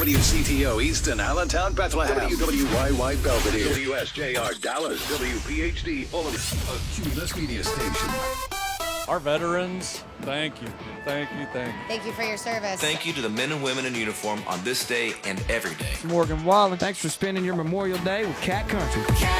WCTO Easton, Allentown, Bethlehem. WYY Belvedere. WSJR Dallas. WPHD Omaha. A Cumulus Media Station. Our veterans, thank you. Thank you, thank you. Thank you for your service. Thank you to the men and women in uniform on this day and every day. Morgan Wallen, thanks for spending your Memorial Day with Cat Country.